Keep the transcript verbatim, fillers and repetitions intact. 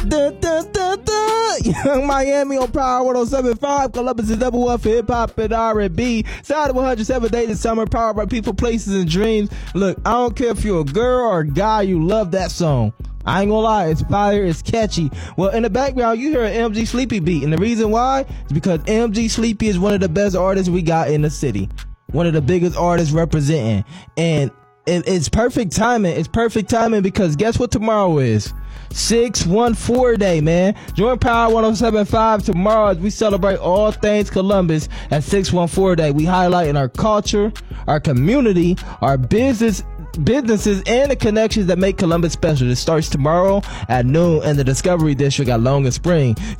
Da, da, da, da. Young Miami on Power one oh seven point five. Columbus is number one for hip hop and R and B. Sound one hundred seven days in summer. Powered by people, places, and dreams. Look, I don't care if you're a girl or a guy, you love that song. I ain't gonna lie, it's fire, it's catchy. Well, in the background, you hear an M G Sleepy beat. And the reason why is because M G Sleepy is one of the best artists we got in the city. One of the biggest artists representing. And it, it's perfect timing. It's perfect timing because guess what tomorrow is? six one four day, man. Join Power one oh seven point five tomorrow as we celebrate all things Columbus at six one four day. We highlighting our culture, our community, our business businesses, and the connections that make Columbus special. It starts tomorrow at noon in the Discovery District at Long and Spring.